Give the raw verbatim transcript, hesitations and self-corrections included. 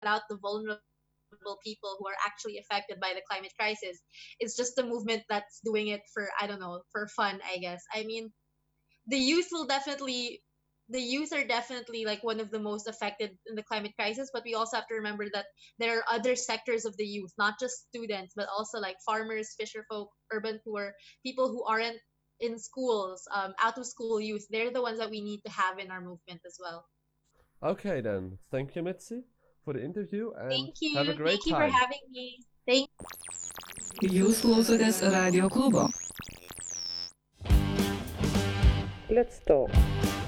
out the vulnerable people who are actually affected by the climate crisis. It's just a movement that's doing it for, I don't know, for fun, I guess. I mean, the youth will definitely the youth are definitely like one of the most affected in the climate crisis, but we also have to remember that there are other sectors of the youth, not just students, but also like farmers, fisherfolk, urban poor, people who aren't in schools, um, out of school youth. They're the ones that we need to have in our movement as well. Okay, then. Thank you, Mitzi, for the interview and Thank have a you. great Thank you for time. having me. Thank Jūs klausotės Radio klubo. Let's talk.